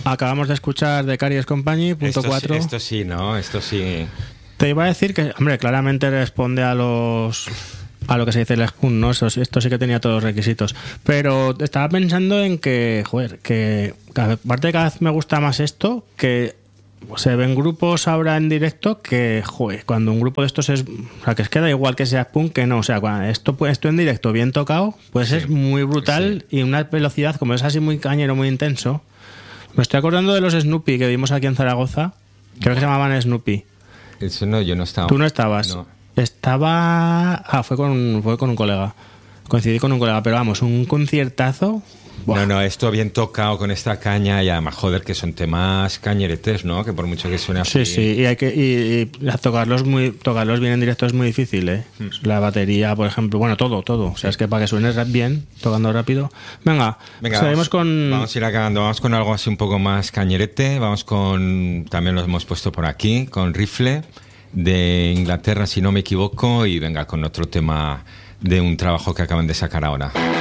Acabamos de escuchar de Caries Company, punto 4. Esto sí, ¿no? Esto sí. Te iba a decir que, hombre, claramente responde a lo que se dice el Spoon, ¿no? Esto sí que tenía todos los requisitos. Pero estaba pensando en que, joder, que aparte de cada vez me gusta más esto, que se ven grupos ahora en directo que, joder, cuando un grupo de estos es... O sea, que es que da igual que sea punk que no. O sea, cuando esto en directo bien tocado, pues sí, es muy brutal y una velocidad, como es así muy cañero, muy intenso. Me estoy acordando de los Snoopy que vimos aquí en Zaragoza. Creo que se llamaban Snoopy. Eso no, yo no estaba. ¿Tú no estabas? No. Estaba... fue con un colega. Coincidí con un colega, pero vamos, un conciertazo. Buah. No, esto bien tocado con esta caña y además, joder, que son temas cañeretes, ¿no? Que por mucho que suene así... Sí, y hay que y tocarlos bien en directo es muy difícil, ¿eh? La batería, por ejemplo, bueno, todo. O sea, es que para que suene bien, tocando rápido. Venga, seguimos vamos a ir acabando. Vamos con algo así un poco más cañerete. Vamos con... También lo hemos puesto por aquí, con Rifle, de Inglaterra, si no me equivoco. Y venga, con otro tema de un trabajo que acaban de sacar ahora.